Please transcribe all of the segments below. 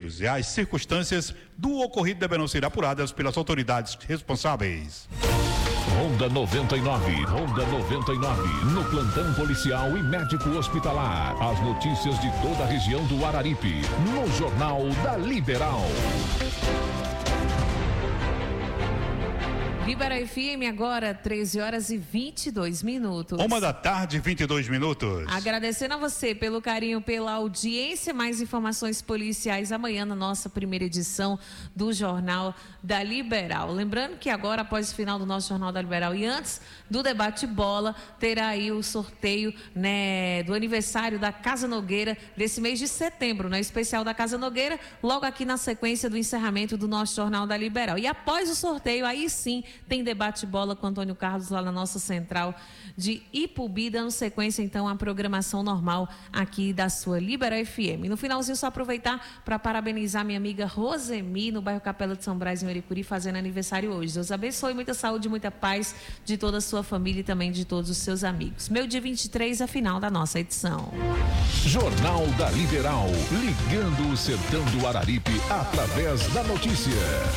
feitos e as circunstâncias do ocorrido deverão ser apuradas pelas autoridades responsáveis. Ronda 99, no plantão policial e médico hospitalar. As notícias de toda a região do Araripe, no Jornal da Liberal. Liberal FM agora, 13h22. 1h, 22 Agradecendo a você pelo carinho, pela audiência. Mais informações policiais amanhã na nossa primeira edição do Jornal da Liberal. Lembrando que agora, após o final do nosso Jornal da Liberal e antes do debate bola, terá aí o sorteio, né, do aniversário da Casa Nogueira desse mês de setembro, né, especial da Casa Nogueira, logo aqui na sequência do encerramento do nosso Jornal da Liberal. E após o sorteio, aí sim, tem debate bola com Antônio Carlos lá na nossa central de Ipubi, dando sequência então à programação normal aqui da sua Liberal FM. No finalzinho, só aproveitar para parabenizar minha amiga Rosemi, no bairro Capela de São Brás, em Mericuri, fazendo aniversário hoje. Deus abençoe, muita saúde, muita paz de toda a sua família e também de todos os seus amigos. Meu dia 23, a final da nossa edição. Jornal da Liberal, ligando o sertão do Araripe através da notícia.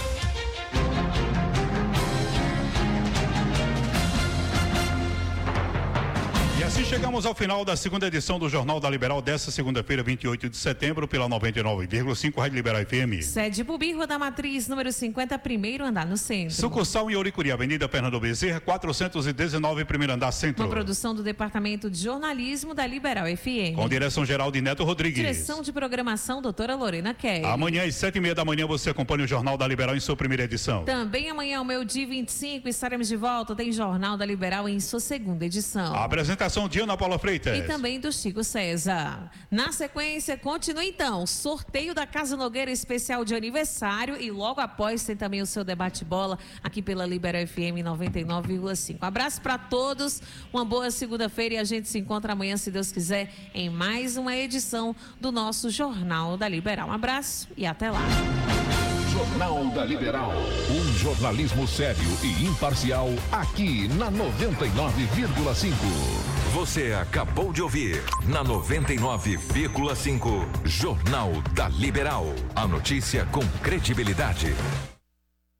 E assim chegamos ao final da segunda edição do Jornal da Liberal desta segunda-feira, 28 de setembro, pela 99,5 Rádio Liberal FM. Sede Ipubi, Rua da Matriz, número 50, primeiro andar no centro. Sucursal em Oricuri, Avenida Fernando Bezerra, 419, primeiro andar centro. Uma produção do Departamento de Jornalismo da Liberal FM. Com direção geral de Neto Rodrigues. Direção de programação, doutora Lorena Kelly. Amanhã às 7h30 da manhã você acompanha o Jornal da Liberal em sua primeira edição. Também amanhã, o meu dia 25, estaremos de volta. Tem Jornal da Liberal em sua segunda edição. A apresentação de Ana Paula Freitas. E também do Chico César. Na sequência, continua então, sorteio da Casa Nogueira especial de aniversário e logo após tem também o seu debate bola aqui pela Liberal FM 99,5. Abraço para todos, uma boa segunda-feira e a gente se encontra amanhã, se Deus quiser, em mais uma edição do nosso Jornal da Liberal. Um abraço e até lá. Jornal da Liberal, um jornalismo sério e imparcial aqui na 99,5. Você acabou de ouvir na 99,5 Jornal da Liberal. A notícia com credibilidade.